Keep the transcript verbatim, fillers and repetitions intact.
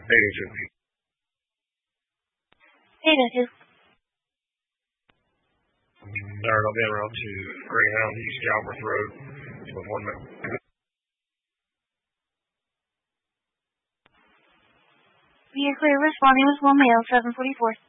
Data two. Data two. Darn, I'll be around to Greyhound, East Galbraith Road, with one minute. We are clear responding with one male, seven forty-four.